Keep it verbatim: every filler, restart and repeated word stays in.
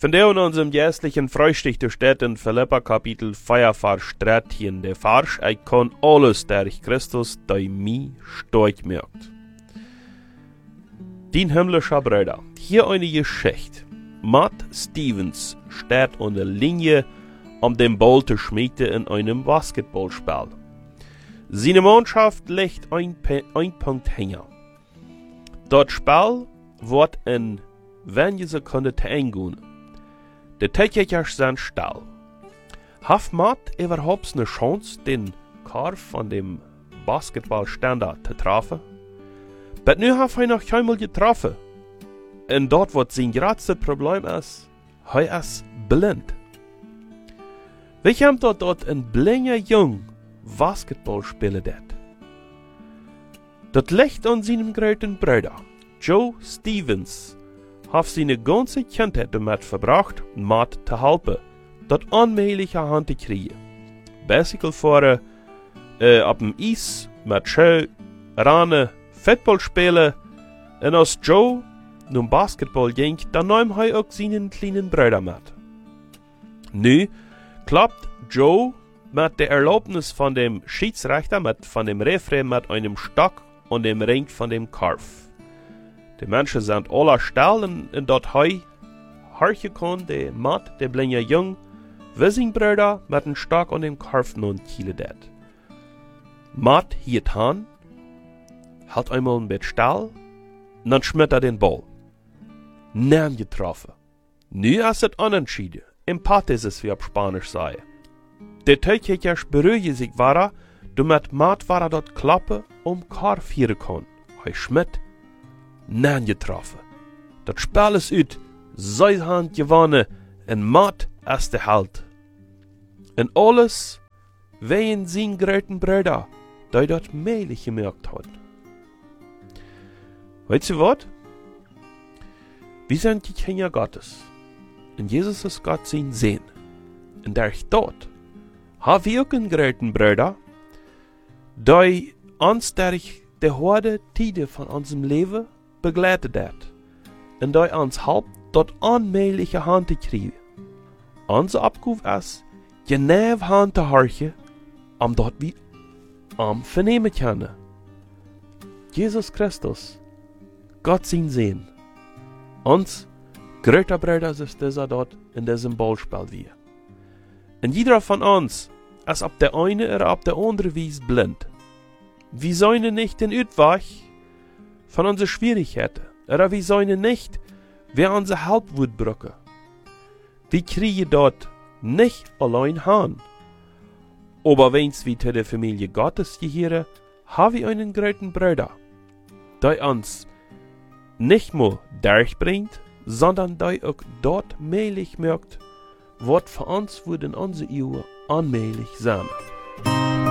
Von der in unserem jährlichen Frühstück steht in Philippa Kapitel vier Vers dreizehn, der Vers, ich kann alles durch Christus, der mich stark macht. Dien himmlischer Bruder, hier eine Geschichte. Matt Stevens steht an der Linie, um den Ball zu schmieden in einem Basketballspiel. Seine Mannschaft legt ein, ein Punkt hängen. Das Spiel wird in wenige Sekunden zu Ende gehen. Die Techniker sind still. Hat Matt überhaupt eine Chance, den Korb von dem Basketballständer zu treffen? Aber nu hat er noch einmal getroffen. Und dort, was sein größtes Problem ist, er ist blind. Wir haben dort, dort ein blinder Jung Basketball spielen det. Das liegt an seinem großen Bruder, Joe Stevens, hat seine ganze Kindheit damit verbracht, Matt zu helfen, das allmählich an Hand zu kriegen. Bicycle fahren, äh, auf dem Eis, mit Schuhe, Rennen, Football spielen, und als Joe nun Basketball ging, dann nahm er auch seinen kleinen Bruder mit. Nu klappt Joe mit der Erlaubnis von dem Schiedsrichter, mit, von dem Referee, mit einem Stock und dem Ring von dem Korb. Die Menschen sind alle still und, und dort hei horchen kann, der Matt, der blinde Jung, wie sein Bruder mit dem Stock und dem Korb nun kiele det. Matt hielt an, halt einmal ein bisschen still, und dann schmiert er den Ball. Nein getroffen. Nu ist es unentschieden. Impat ist es, wie auf Spanisch sei. Der Teuchhecher beruhigt sich weiter, damit Matt weiter dort klappe, um Korb führen kann. Er schmiert, nein getroffen. Das Spiel ist ut, seine Hand gewonnen, und Matt ist der Held. Und alles wegen sein großen Bruder, der dort mählich gemerkt hat. Weißt du was? Wir sind die Kinder Gottes. Und Jesus ist Gott sein Sehen. Und durch dort haben wir auch einen großen Bruder, der uns durch die harte Tide von unserem Leben begleitet hat. Und der uns hilft, dort allmähliche Hand zu kriegen. Unsere Aufgabe ist, genau Hand zu horchen, um dort wie am vernehmen zu können. Jesus Christus, Gott sein Sehen. Uns, größter Bruder, ist dieser dort in diesem Ballspiel wie. Und jeder von uns ist auf der eine oder auf der andere Weise blind. Wir sollen nicht den Utweg von unseren Schwierigkeiten, oder wir sollen nicht, wer unsere Halbwut brücken. Wir kriegen dort nicht allein hin. Aber wenn wir zu der Familie Gottes gehören, haben wir einen großen Bruder, der uns nicht nur durchbringt, sondern der auch dort mählich merkt, was für uns wird in unserer Ehe allmählich sein.